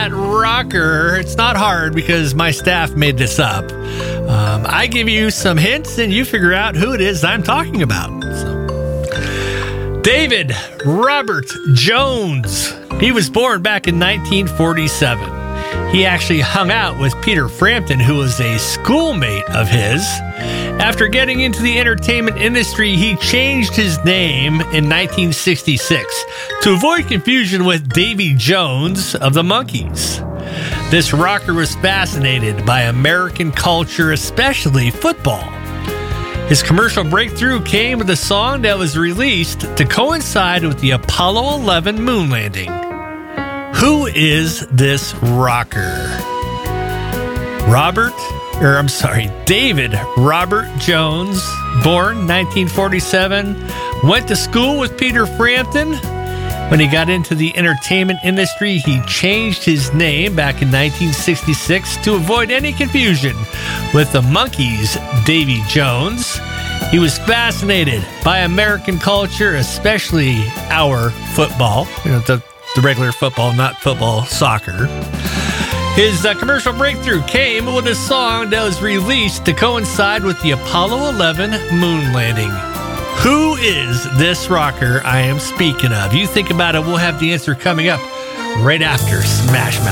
that rocker, it's not hard because my staff made this up. I give you some hints and you figure out who it is I'm talking about. So, David Robert Jones. He was born back in 1947. He actually hung out with Peter Frampton, who was a schoolmate of his. After getting into the entertainment industry, he changed his name in 1966 to avoid confusion with Davy Jones of the Monkees. This rocker was fascinated by American culture, especially football. His commercial breakthrough came with a song that was released to coincide with the Apollo 11 moon landing. Who is this rocker? David Robert Jones, born 1947, went to school with Peter Frampton. When he got into the entertainment industry, he changed his name back in 1966 to avoid any confusion with the Monkees' Davy Jones. He was fascinated by American culture, especially our football, the regular football, not football, soccer. His commercial breakthrough came with a song that was released to coincide with the Apollo 11 moon landing. Who is this rocker I am speaking of? You think about it, we'll have the answer coming up right after Smash Mouth.